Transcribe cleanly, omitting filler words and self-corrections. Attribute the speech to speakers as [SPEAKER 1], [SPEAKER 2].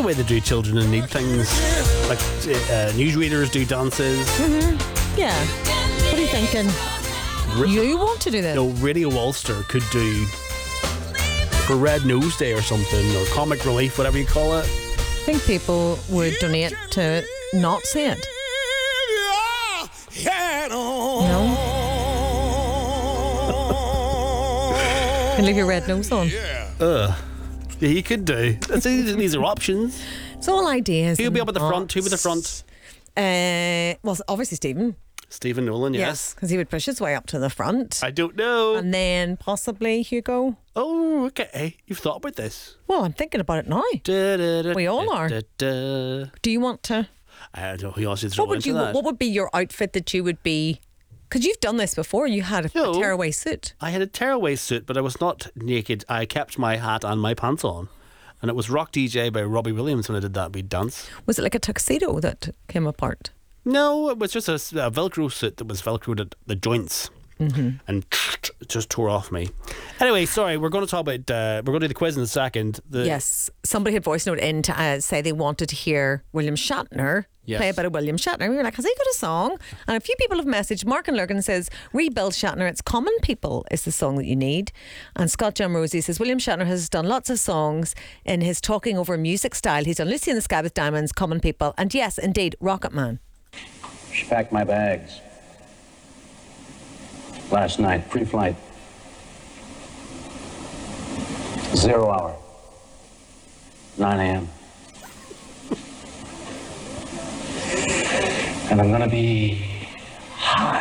[SPEAKER 1] way they do children in need things. Like newsreaders do dances.
[SPEAKER 2] Yeah. What are you thinking? You want to do this?
[SPEAKER 1] No, Radio Ulster could do for Red Nose Day or something, or Comic Relief, whatever you call it.
[SPEAKER 2] I think people would donate to not see it. No. And leave your red nose on.
[SPEAKER 1] Yeah, you could do. These are options.
[SPEAKER 2] It's all ideas.
[SPEAKER 1] Who'll be up at the front? Who'll be the front?
[SPEAKER 2] Well, obviously Stephen.
[SPEAKER 1] Stephen Nolan, yes.
[SPEAKER 2] Because he would push his way up to the front.
[SPEAKER 1] I don't know.
[SPEAKER 2] And then possibly Hugo.
[SPEAKER 1] Oh, okay. You've thought about this.
[SPEAKER 2] Well, I'm thinking about it now. We all are. Do you want to?
[SPEAKER 1] I don't know who else you throw into that.
[SPEAKER 2] What would be your outfit that you would be? Because you've done this before. You had a tearaway suit.
[SPEAKER 1] I had a tearaway suit, but I was not naked. I kept my hat and my pants on. And it was Rock DJ by Robbie Williams when I did that big dance.
[SPEAKER 2] Was it like a tuxedo that came apart?
[SPEAKER 1] No, it was just a Velcro suit that was Velcroed at the joints. And it just tore off me. Anyway, sorry, we're going to talk about we're going to do the quiz in a second.
[SPEAKER 2] Yes, somebody had voice note in to say they wanted to hear William Shatner play a bit of William Shatner. We were like, has he got a song? And a few people have messaged. Mark and Lurgan says, Rebuild Shatner, It's Common People is the song that you need. And Scott John Rosie says, William Shatner has done lots of songs in his talking over music style. He's done Lucy in the Sky with Diamonds, Common People, and yes, indeed, Rocket Man.
[SPEAKER 3] She packed my bags last night, pre-flight. 0 hour, 9 a.m. And I'm gonna be high.